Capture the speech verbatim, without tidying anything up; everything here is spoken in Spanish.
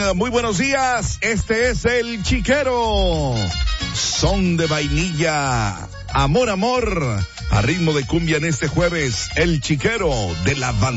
Muy buenos días. Este es el Chiquero. Son de vainilla. Amor, amor. A ritmo de cumbia en este jueves. El Chiquero de la banda.